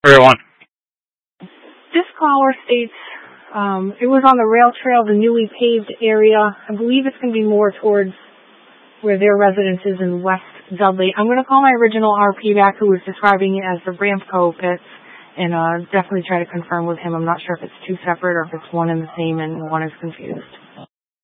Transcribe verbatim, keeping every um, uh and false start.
Everyone. This caller states um, it was on the rail trail, the newly paved area. I believe it's going to be more towards where their residence is in West Dudley. I'm going to call my original R P back who was describing it as the Bramco pits and uh, definitely try to confirm with him. I'm not sure if it's two separate or if it's one and the same and one is confused.